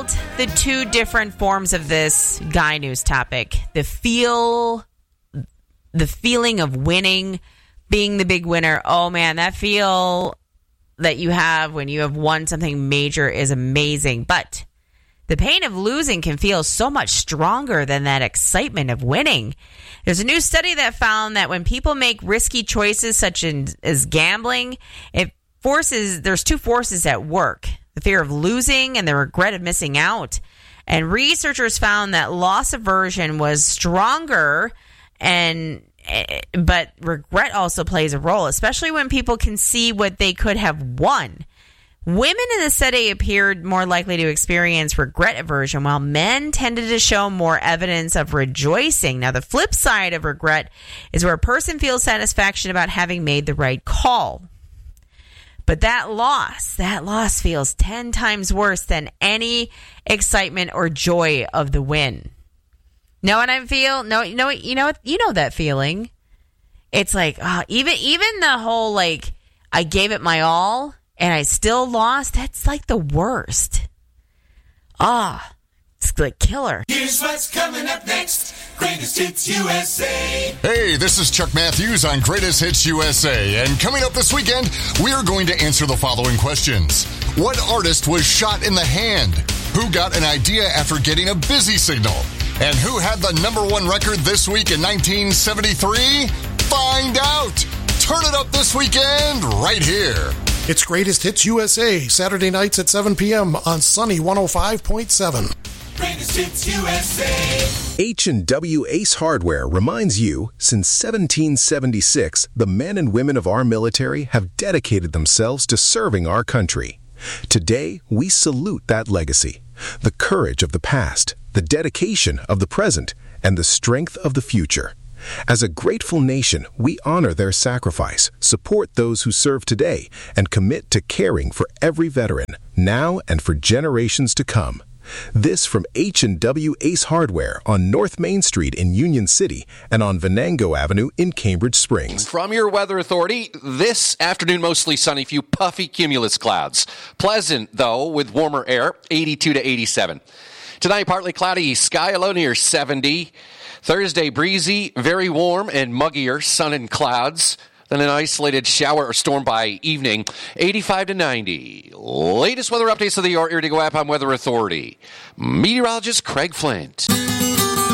about the two different forms of this Guy News topic. The feeling of winning, being the big winner. Oh man, that feel that you have when you have won something major is amazing. But the pain of losing can feel so much stronger than that excitement of winning. There's a new study that found that when people make risky choices such as gambling, there's two forces at work: the fear of losing and the regret of missing out. And researchers found that loss aversion was stronger, but regret also plays a role, especially when people can see what they could have won. Women in the study appeared more likely to experience regret aversion, while men tended to show more evidence of rejoicing. Now, the flip side of regret is where a person feels satisfaction about having made the right call. But that loss feels 10 times worse than any excitement or joy of the win. Know what I feel? No, you know that feeling. It's like even the whole like I gave it my all and I still lost. That's like the worst. It's like killer. Here's what's coming up next. Greatest Hits USA. Hey, this is Chuck Matthews on Greatest Hits USA. And coming up this weekend, we are going to answer the following questions. What artist was shot in the hand? Who got an idea after getting a busy signal? And who had the #1 record this week in 1973? Find out. Turn it up this weekend right here. It's Greatest Hits USA, Saturday nights at 7 p.m. on Sunny 105.7. Greatest Hits USA. H&W Ace Hardware reminds you, since 1776, the men and women of our military have dedicated themselves to serving our country. Today, we salute that legacy, the courage of the past, the dedication of the present, and the strength of the future. As a grateful nation, we honor their sacrifice, support those who serve today, and commit to caring for every veteran, now and for generations to come. This from H&W Ace Hardware on North Main Street in Union City and on Venango Avenue in Cambridge Springs. From your weather authority, this afternoon mostly sunny, few puffy cumulus clouds. Pleasant, though, with warmer air, 82 to 87. Tonight, partly cloudy, sky a low near 70. Thursday, breezy, very warm and muggier, sun and clouds. Then an isolated shower or storm by evening, 85 to 90. Latest weather updates of the Your Ear to Go app on Weather Authority. Meteorologist Craig Flint.